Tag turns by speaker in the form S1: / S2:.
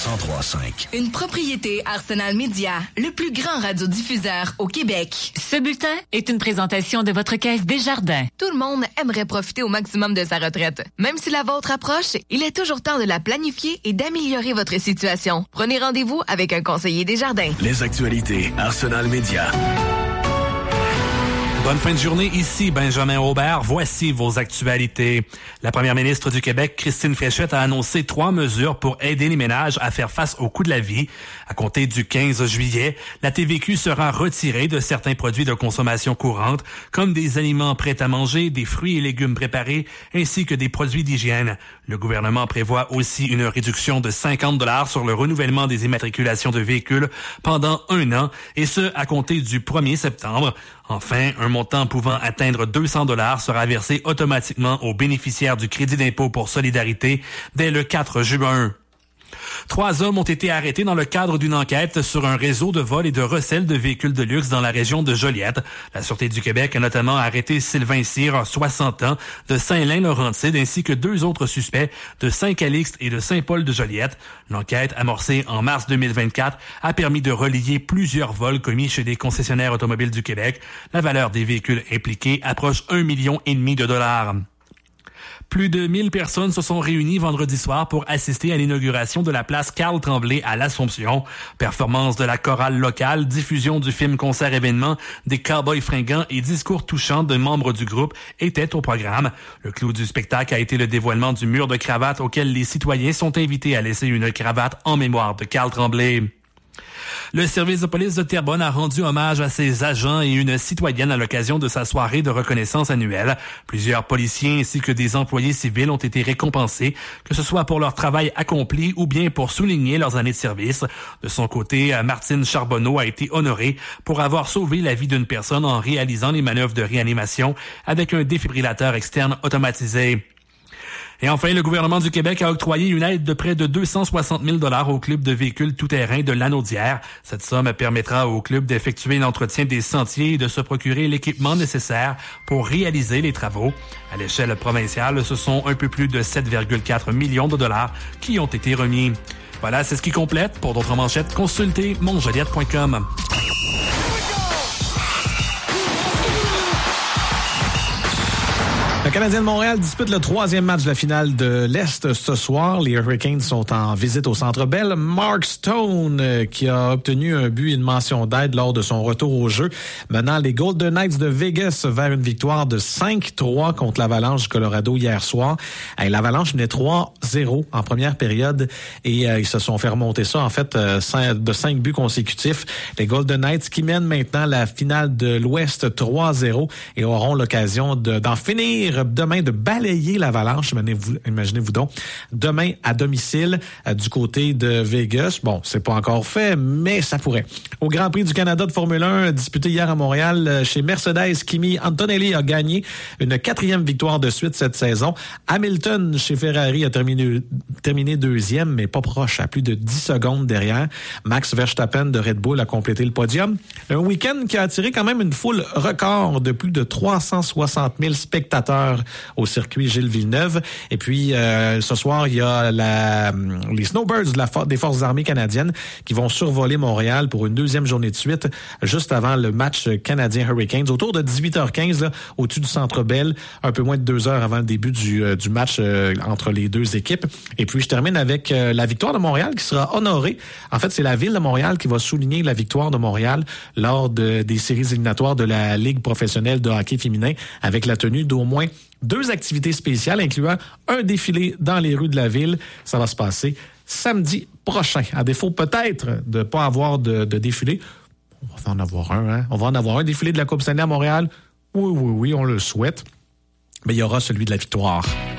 S1: 103.5.
S2: Une propriété Arsenal Média, le plus grand radiodiffuseur au Québec.
S3: Ce bulletin est une présentation de votre Caisse Desjardins.
S2: Tout le monde aimerait profiter au maximum de sa retraite. Même si la vôtre approche, il est toujours temps de la planifier et d'améliorer votre situation. Prenez rendez-vous avec un conseiller Desjardins.
S1: Les actualités Arsenal Média.
S4: Bonne fin de journée, ici Benjamin Aubert. Voici vos actualités. La première ministre du Québec, Christine Fréchette, a annoncé 3 mesures pour aider les ménages à faire face au coût de la vie. À compter du 15 juillet, la TVQ sera retirée de certains produits de consommation courante, comme des aliments prêts à manger, des fruits et légumes préparés, ainsi que des produits d'hygiène. Le gouvernement prévoit aussi une réduction de 50 $ sur le renouvellement des immatriculations de véhicules pendant 1 an, et ce, à compter du 1er septembre. Enfin, un montant pouvant atteindre 200 $ sera versé automatiquement aux bénéficiaires du crédit d'impôt pour solidarité dès le 4 juin. 3 hommes ont été arrêtés dans le cadre d'une enquête sur un réseau de vol et de recel de véhicules de luxe dans la région de Joliette. La Sûreté du Québec a notamment arrêté Sylvain Cyr, 60 ans, de Saint-Lin-Laurentide, ainsi que 2 autres suspects de Saint-Calixte et de Saint-Paul de Joliette. L'enquête, amorcée en mars 2024, a permis de relier plusieurs vols commis chez des concessionnaires automobiles du Québec. La valeur des véhicules impliqués approche 1,5 million de dollars. Plus de 1000 personnes se sont réunies vendredi soir pour assister à l'inauguration de la place Carl-Tremblay à l'Assomption. Performance de la chorale locale, diffusion du film-concert-événement, des cowboys fringants et discours touchants de membres du groupe étaient au programme. Le clou du spectacle a été le dévoilement du mur de cravate auquel les citoyens sont invités à laisser une cravate en mémoire de Carl Tremblay. Le service de police de Terrebonne a rendu hommage à ses agents et une citoyenne à l'occasion de sa soirée de reconnaissance annuelle. Plusieurs policiers ainsi que des employés civils ont été récompensés, que ce soit pour leur travail accompli ou bien pour souligner leurs années de service. De son côté, Martine Charbonneau a été honorée pour avoir sauvé la vie d'une personne en réalisant les manœuvres de réanimation avec un défibrillateur externe automatisé. Et enfin, le gouvernement du Québec a octroyé une aide de près de 260 000 $ au club de véhicules tout-terrain de Lanaudière. Cette somme permettra au club d'effectuer l'entretien des sentiers et de se procurer l'équipement nécessaire pour réaliser les travaux. À l'échelle provinciale, ce sont un peu plus de 7,4 millions de dollars qui ont été remis. Voilà, c'est ce qui complète. Pour d'autres manchettes, consultez monjoliette.com.
S5: Le Canadien de Montréal dispute le 3e match de la finale de l'Est ce soir. Les Hurricanes sont en visite au Centre Bell. Mark Stone, qui a obtenu un but et une mention d'aide lors de son retour au jeu, menant les Golden Knights de Vegas vers une victoire de 5-3 contre l'Avalanche du Colorado hier soir. L'Avalanche menait 3-0 en première période et ils se sont fait remonter ça, en fait, de 5 buts consécutifs. Les Golden Knights qui mènent maintenant la finale de l'Ouest 3-0 et auront l'occasion d'en finir demain, de balayer l'Avalanche, imaginez-vous donc, demain à domicile du côté de Vegas. Bon, c'est pas encore fait, mais ça pourrait. Au Grand Prix du Canada de Formule 1, disputé hier à Montréal, chez Mercedes, Kimi Antonelli a gagné une 4e victoire de suite cette saison. Hamilton, chez Ferrari, a terminé 2e, mais pas proche, à plus de 10 secondes derrière. Max Verstappen de Red Bull a complété le podium. Un week-end qui a attiré quand même une foule record de plus de 360 000 spectateurs au circuit Gilles Villeneuve. Et puis, ce soir, il y a les Snowbirds des Forces armées canadiennes qui vont survoler Montréal pour une 2e journée de suite, juste avant le match canadien Hurricanes, autour de 18h15, là, au-dessus du Centre Bell, un peu moins de 2 heures avant le début du match entre les deux équipes. Et puis, je termine avec la victoire de Montréal qui sera honorée. En fait, c'est la ville de Montréal qui va souligner la victoire de Montréal lors des séries éliminatoires de la Ligue professionnelle de hockey féminin avec la tenue d'au moins 2 activités spéciales, incluant un défilé dans les rues de la ville. Ça va se passer samedi prochain. À défaut peut-être de ne pas avoir de défilé, on va en avoir un, hein? On va en avoir un défilé de la Coupe Stanley à Montréal. Oui, on le souhaite. Mais il y aura celui de la victoire.